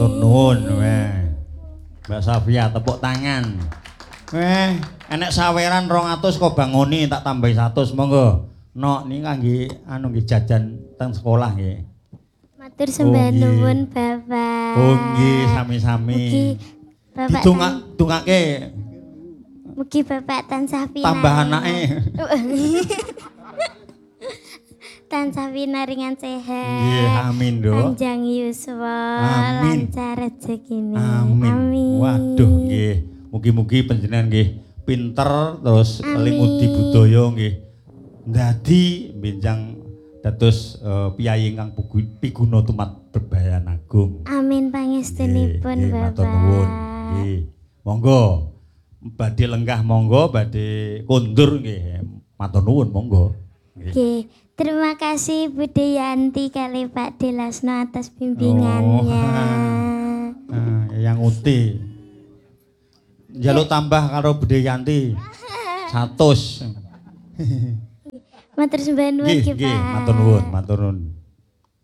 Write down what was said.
Matur nuwun weh. Mbak Safia tepuk tangan. Weh, enek saweran 200 kok bangoni tak tambahi 100 monggo. Nok niki kangge anu nggih jajan teng sekolah nggih. Matur sembah nuwun Bapak. Oh nggih sami-sami. Mugi Bapak Ditungake mugi Bapak tansah pinaringan. tambah anake. Tansah pinaringan sehat. Nggih, amin, Nduk. Panjang yuswa, Amin. lancar rezekine. Amin. Waduh nggih. Mugi-mugi panjenengan nggih pinter terus eling udi budaya nggih. Dadi benjang dados piyai ingkang piguna tumat bebayan agung. Amin pangestunipun Bapak. Matur nuwun. Nggih. Monggo badhe lenggah monggo badhe kondur nggih. Matur nuwun monggo. Nggih. Terima kasih Bu Deyanti kali Pak Delasno atas bimbingannya. Yang uti. Njaluk tambah karo Bu Deyanti. 100. Matur sembah nuwun nggih Pak. Nggih, matur nuwun, matur nuwun.